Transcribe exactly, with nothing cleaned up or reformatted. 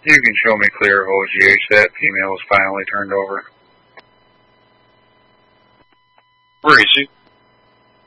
You can show me clear of O G H. That female was finally turned over. Where is he?